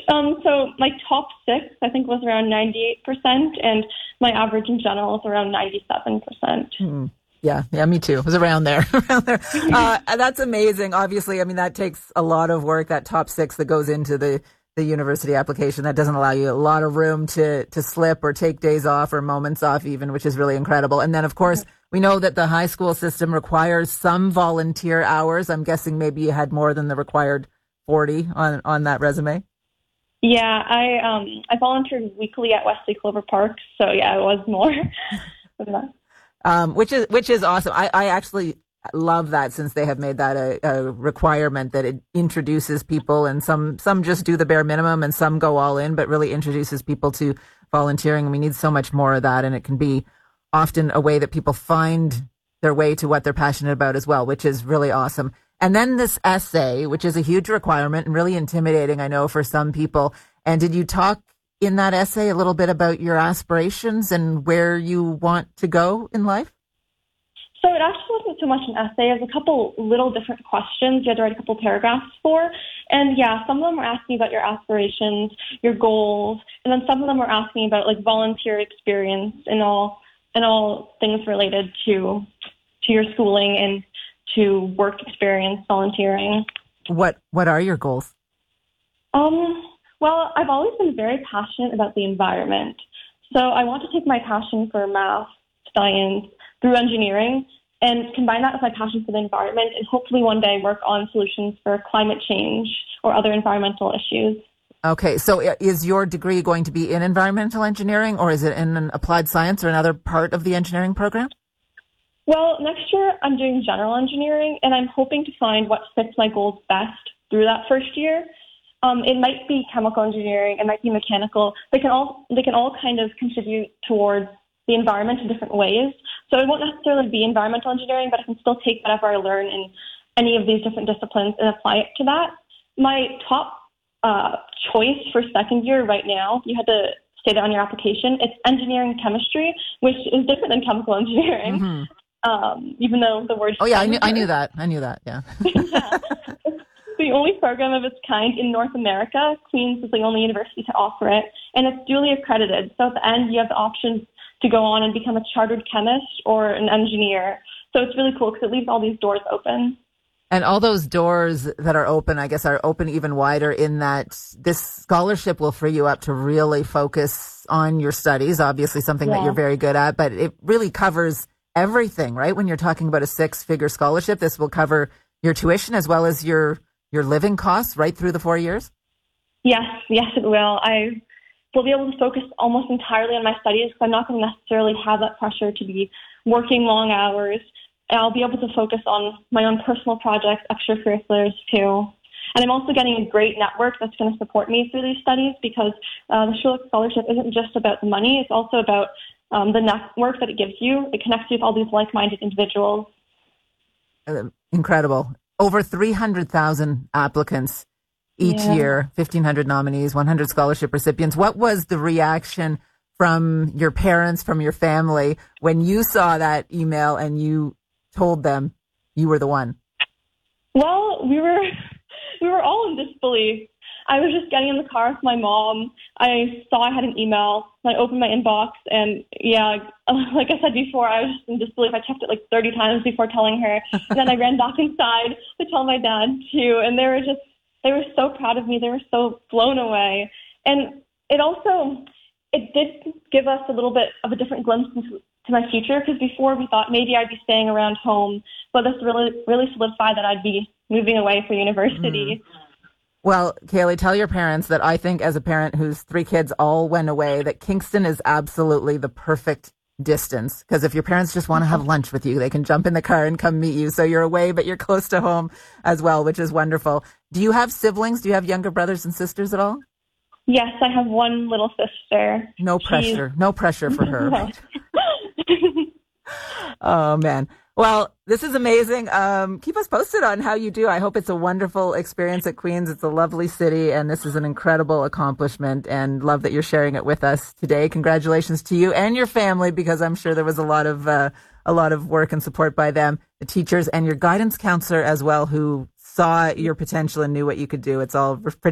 So my top six, I think, was around 98%, and my average in general is around 97%. Yeah, me too. It was around there, around there. That's amazing. Obviously, I mean, that takes a lot of work, that top six that goes into the university application. That doesn't allow you a lot of room to slip or take days off or moments off even, which is really incredible. And then, of course, we know that the high school system requires some volunteer hours. I'm guessing maybe you had more than the required 40 on that resume. Yeah, I volunteered weekly at Wesley Clover Park, so yeah, it was more than that. Which is awesome. I actually love that, since they have made that a requirement, that it introduces people, and some just do the bare minimum and some go all in, but really introduces people to volunteering. We need so much more of that, and it can be often a way that people find their way to what they're passionate about as well, which is really awesome. And then this essay, which is a huge requirement and really intimidating, I know, for some people. And did you talk in that essay a little bit about your aspirations and where you want to go in life? So it actually wasn't so much an essay. It was a couple little different questions you had to write a couple paragraphs for. And yeah, some of them were asking about your aspirations, your goals, and then some of them were asking about like volunteer experience and all things related to your schooling and to work experience volunteering. What are your goals? Well, I've always been very passionate about the environment. So I want to take my passion for math, science, through engineering, and combine that with my passion for the environment, and hopefully one day work on solutions for climate change or other environmental issues. Okay, so is your degree going to be in environmental engineering, or is it in an applied science or another part of the engineering program? Well, next year I'm doing general engineering, and I'm hoping to find what fits my goals best through that first year. It might be chemical engineering, it might be mechanical. They can all kind of contribute towards the environment in different ways. So it won't necessarily be environmental engineering, but I can still take whatever I learn in any of these different disciplines and apply it to that. My top choice for second year right now, you had to state it on your application, it's engineering chemistry, which is different than chemical engineering. Mm-hmm. Even though the word... Oh, yeah, I knew that, yeah. Yeah. It's the only program of its kind in North America. Queen's is the only university to offer it, and it's duly accredited. So at the end, you have the option to go on and become a chartered chemist or an engineer. So it's really cool because it leaves all these doors open. And all those doors that are open, I guess, are open even wider in that this scholarship will free you up to really focus on your studies, obviously something that you're very good at, but it really covers everything, right? When you're talking about a 6-figure scholarship, this will cover your tuition as well as your living costs right through the 4 years? Yes, it will. I will be able to focus almost entirely on my studies because I'm not going to necessarily have that pressure to be working long hours. And I'll be able to focus on my own personal projects, extracurriculars too. And I'm also getting a great network that's going to support me through these studies because the Schulich Scholarship isn't just about the money. It's also about the network that it gives you. It connects you with all these like-minded individuals. Incredible. Over 300,000 applicants each year, 1,500 nominees, 100 scholarship recipients. What was the reaction from your parents, from your family, when you saw that email and you told them you were the one? Well, we were all in disbelief. I was just getting in the car with my mom. I saw I had an email. I opened my inbox, and like I said before, I was just in disbelief. I checked it like 30 times before telling her. And then I ran back inside to tell my dad too. And they were so proud of me. They were so blown away. And it did give us a little bit of a different glimpse into my future, because before we thought maybe I'd be staying around home, but this really solidified that I'd be moving away for university. Well, Kaylee, tell your parents that I think, as a parent whose 3 kids all went away, that Kingston is absolutely the perfect distance. Because if your parents just want to have lunch with you, they can jump in the car and come meet you. So you're away, but you're close to home as well, which is wonderful. Do you have siblings? Do you have younger brothers and sisters at all? Yes, I have one little sister. No pressure for her. Oh, man. Well, this is amazing. Keep us posted on how you do. I hope it's a wonderful experience at Queen's. It's a lovely city, and this is an incredible accomplishment, and love that you're sharing it with us today. Congratulations to you and your family, because I'm sure there was a lot of work and support by them, the teachers, and your guidance counselor as well, who saw your potential and knew what you could do. It's all pretty